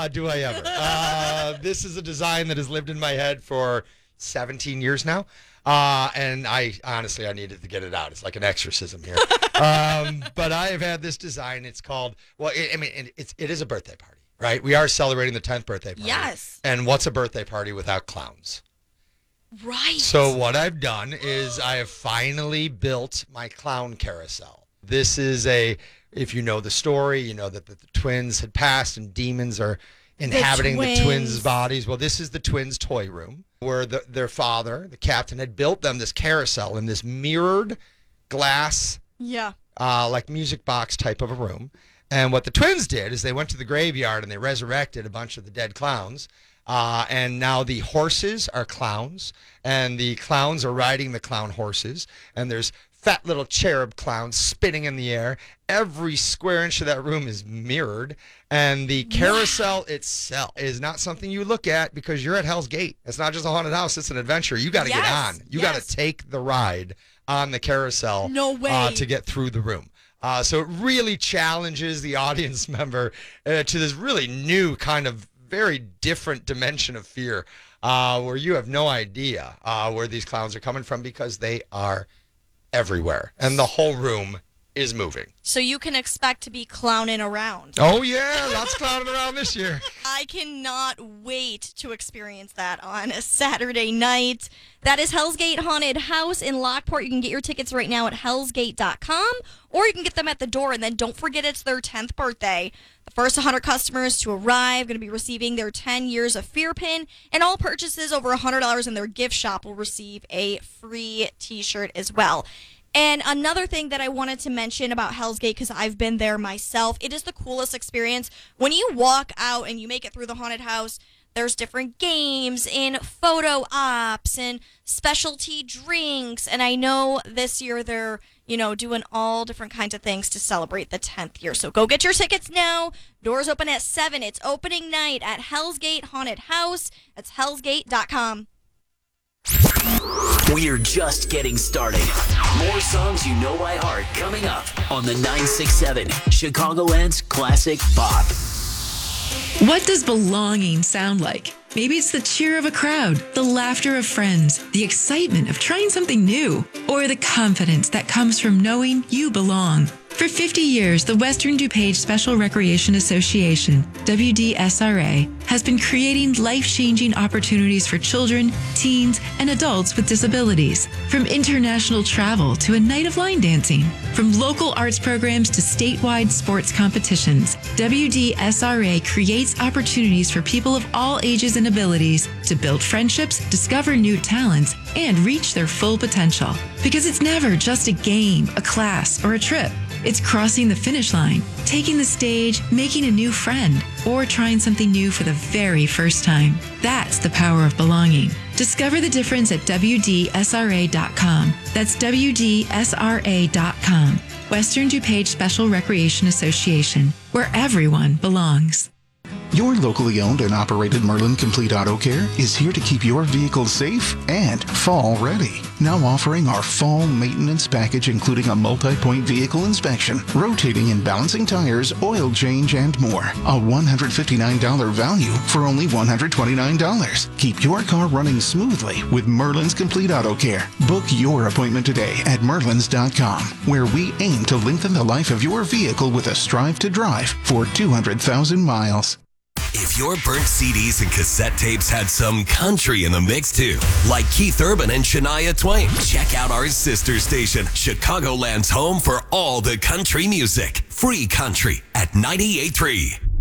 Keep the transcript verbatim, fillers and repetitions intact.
Uh, do I ever? Uh, this is a design that has lived in my head for seventeen years now. Uh, and I honestly, I needed to get it out. It's like an exorcism here. um, but I have had this design. It's called, well, it, I mean, it, it's, it is a birthday party, right? We are celebrating the tenth birthday party. Yes. And what's a birthday party without clowns? Right. So what I've done is I have finally built my clown carousel. This is a, if you know the story, you know that the, the twins had passed and demons are inhabiting the twins. the twins' bodies. Well, this is the twins' toy room where the, their father, the captain, had built them this carousel in this mirrored glass, yeah, uh, like music box type of a room. And what the twins did is they went to the graveyard and they resurrected a bunch of the dead clowns. Uh, and now the horses are clowns, and the clowns are riding the clown horses, and there's fat little cherub clowns spinning in the air. Every square inch of that room is mirrored, and the carousel wow. itself is not something you look at because you're at Hell's Gate. It's not just a haunted house. It's an adventure. You got to yes. get on. You yes. got to take the ride on the carousel no way. Uh, to get through the room. Uh, so it really challenges the audience member uh, to this really new kind of very different dimension of fear uh, where you have no idea uh, where these clowns are coming from because they are everywhere, and the whole room is moving. So you can expect to be clowning around. Oh, yeah, lots of clowning around this year. I cannot wait to experience that on a Saturday night. That is Hell's Gate Haunted House in Lockport. You can get your tickets right now at hells gate dot com, or you can get them at the door, and then don't forget it's their tenth birthday. The first one hundred customers to arrive going to be receiving their ten years of Fear Pin, and all purchases over one hundred dollars in their gift shop will receive a free t-shirt as well. And another thing that I wanted to mention about Hell's Gate, because I've been there myself, it is the coolest experience. When you walk out and you make it through the haunted house, there's different games and photo ops and specialty drinks. And I know this year they're, you know, doing all different kinds of things to celebrate the tenth year. So go get your tickets now. Doors open at seven. It's opening night at Hell's Gate Haunted House. That's hells gate dot com. We're just getting started. More songs you know by heart coming up on the nine six seven Chicagoland's Classic Pop. What does belonging sound like? Maybe it's the cheer of a crowd, the laughter of friends, the excitement of trying something new, or the confidence that comes from knowing you belong. For fifty years, the Western DuPage Special Recreation Association, W D S R A, has been creating life-changing opportunities for children, teens, and adults with disabilities. From international travel to a night of line dancing, from local arts programs to statewide sports competitions, W D S R A creates opportunities for people of all ages and abilities to build friendships, discover new talents, and reach their full potential. Because it's never just a game, a class, or a trip. It's crossing the finish line, taking the stage, making a new friend, or trying something new for the very first time. That's the power of belonging. Discover the difference at W D S R A dot com. That's W D S R A dot com. Western DuPage Special Recreation Association, where everyone belongs. Your locally owned and operated Merlin Complete Auto Care is here to keep your vehicle safe and fall ready. Now offering our fall maintenance package, including a multi-point vehicle inspection, rotating and balancing tires, oil change, and more. A one hundred fifty-nine dollars value for only one hundred twenty-nine dollars. Keep your car running smoothly with Merlin's Complete Auto Care. Book your appointment today at merlins dot com, where we aim to lengthen the life of your vehicle with a Strive to Drive for two hundred thousand miles. If your burnt C Ds and cassette tapes had some country in the mix too, like Keith Urban and Shania Twain, check out our sister station, Chicagoland's home for all the country music. Free country at ninety-eight point three.